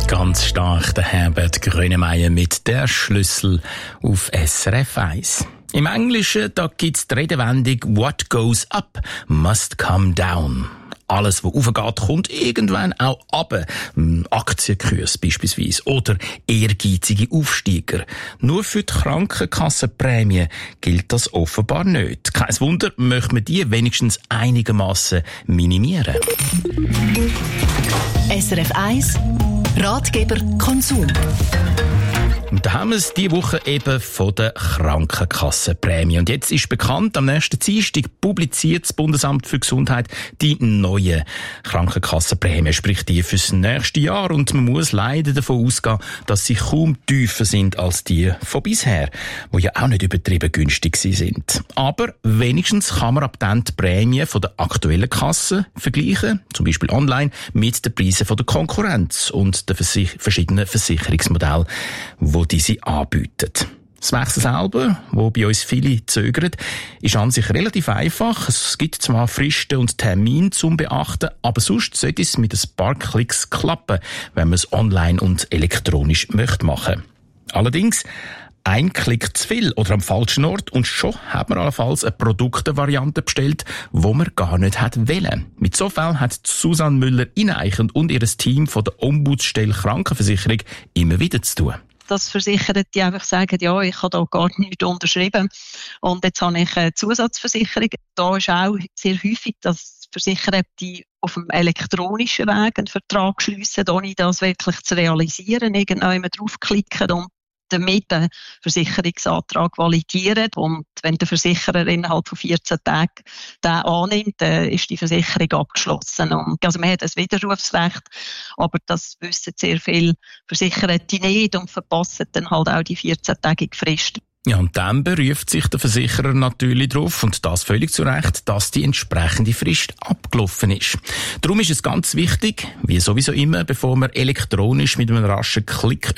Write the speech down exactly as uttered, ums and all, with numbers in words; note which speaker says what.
Speaker 1: Ganz stark der Herbert Grönemeyer mit der Schlüssel auf S R F eins. Im Englischen, da gibt's die Redewendung «What goes up must come down». Alles, was aufgeht, kommt irgendwann auch runter. Aktienkurs beispielsweise oder ehrgeizige Aufsteiger. Nur für die Krankenkassenprämie gilt das offenbar nicht. Kein Wunder, möchte man die wenigstens einigermaßen minimieren.
Speaker 2: S R F eins Ratgeber Konsum.
Speaker 1: Und da haben wir es diese Woche eben von der Krankenkassenprämie. Und jetzt ist bekannt, am nächsten Dienstag publiziert das Bundesamt für Gesundheit die neuen Krankenkassenprämien, sprich die fürs nächste Jahr. Und man muss leider davon ausgehen, dass sie kaum tiefer sind als die von bisher, die ja auch nicht übertrieben günstig sind. Aber wenigstens kann man ab dann die Prämie von der aktuellen Kasse vergleichen, zum Beispiel online, mit den Preisen von der Konkurrenz und den Versich- verschiedenen Versicherungsmodellen, wo die sie anbieten. Das Wechsel selber, wo bei uns viele zögern, ist an sich relativ einfach. Es gibt zwar Fristen und Termine zum Beachten, aber sonst sollte es mit ein paar Klicks klappen, wenn man es online und elektronisch möchte machen. Allerdings, ein Klick zu viel oder am falschen Ort und schon hat man allenfalls eine Produktvariante bestellt, wo man gar nicht hat wollen. Mit so Fällen hat Susanne Müller-Ineichen und ihr Team von der Ombudsstelle Krankenversicherung immer wieder zu tun.
Speaker 3: Dass Versicherte die einfach sagen, ja, ich habe da gar nichts unterschrieben und jetzt habe ich eine Zusatzversicherung. Da ist auch sehr häufig, dass Versicherte die auf dem elektronischen Weg einen Vertrag schliessen, ohne das wirklich zu realisieren, irgendwann draufklicken und damit den Versicherungsantrag validieren. Und wenn der Versicherer innerhalb von vierzehn Tagen den annimmt, dann ist die Versicherung abgeschlossen. Und also man hat ein Widerrufsrecht, aber das wissen sehr viele Versicherte nicht und verpassen dann halt auch die vierzehn-tägige Frist.
Speaker 1: Ja, und dann beruft sich der Versicherer natürlich darauf, und das völlig zu Recht, dass die entsprechende Frist abgelaufen ist. Darum ist es ganz wichtig, wie sowieso immer, bevor man elektronisch mit einem raschen Klick